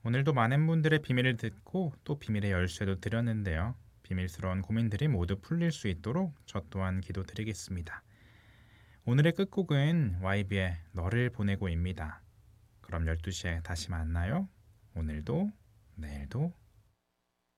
오늘도 많은 분들의 비밀을 듣고 또 비밀의 열쇠도 드렸는데요. 비밀스러운 고민들이 모두 풀릴 수 있도록 저 또한 기도드리겠습니다. 오늘의 끝곡은 YB의 너를 보내고입니다. 그럼 12시에 다시 만나요. 오늘도 내일도